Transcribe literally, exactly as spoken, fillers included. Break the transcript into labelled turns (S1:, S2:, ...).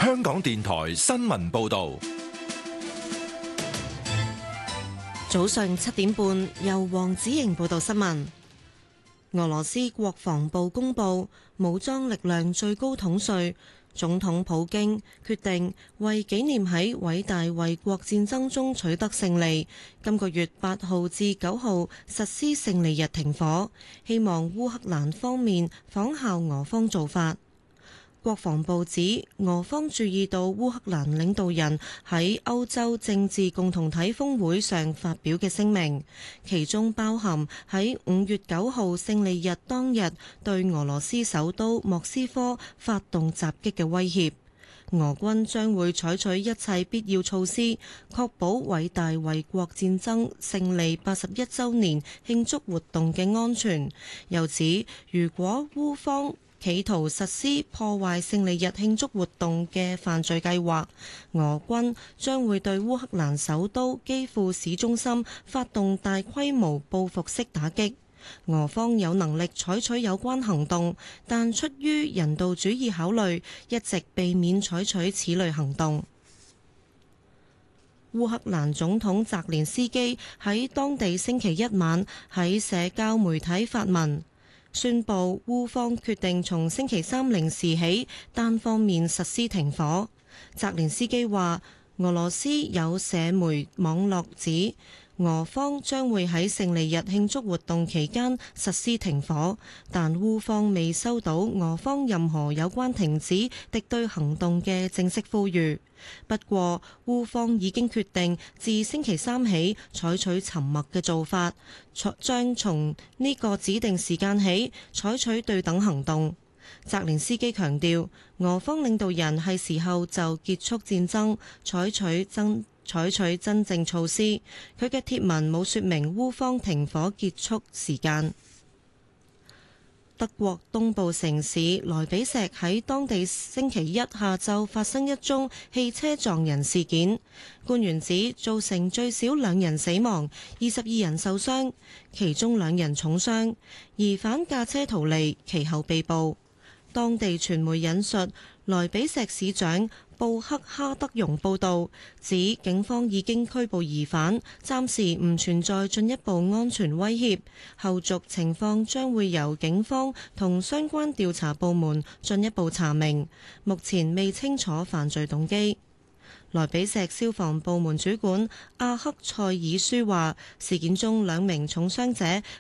S1: 香港電台新聞報道。
S2: 早上七點半，由黃子瑩報道新聞。俄羅斯國防部公布，武裝力量最高統帥總統普京決定為紀念喺偉大衛國戰爭中取得勝利，今個月八號至九號實施勝利日停火，希望烏克蘭方面仿效俄方做法。國防部指，俄方注意到烏克蘭領導人喺歐洲政治共同體峰會上發表嘅聲明，其中包含喺五月九號勝利日當日對俄羅斯首都莫斯科發動襲擊嘅威脅。俄軍將會採取一切必要措施，確保偉大衛國戰爭勝利八十一週年慶祝活動嘅安全。又指，如果烏方企圖實施破壞勝利日慶祝活動嘅犯罪計劃，俄軍將會對烏克蘭首都基輔市中心發動大規模報復式打擊。俄方有能力採取有關行動，但出於人道主義考慮，一直避免採取此類行動。烏克蘭總統澤連斯基喺當地星期一晚喺社交媒體發文，宣布烏方決定從星期三零時起單方面實施停火。澤連斯基話，俄羅斯有社媒網絡指俄方將會喺勝利日慶祝活動期間實施停火，但烏方未收到俄方任何有關停止敵對行動嘅正式呼籲。不過，烏方已經決定自星期三起採取沉默嘅做法，將從呢個指定時間起採取對等行動。澤連斯基強調，俄方領導人係時候就結束戰爭，採取真採取真正措施。佢嘅貼文冇說明烏方停火結束時間。德國東部城市萊比錫喺當地星期一下晝發生一宗汽車撞人事件，官員指造成最少兩人死亡，二十二人受傷，其中兩人重傷，疑犯駕車逃離，其後被捕。當地傳媒引述萊比錫市長布克哈德容報導，指警方已經拘捕疑犯，暫時唔存在進一步安全威脅，後續情況將會由警方同相關調查部門進一步查明，目前未清楚犯罪動機。萊比錫消防部門主管阿克塞爾舒話，事件中兩名重傷者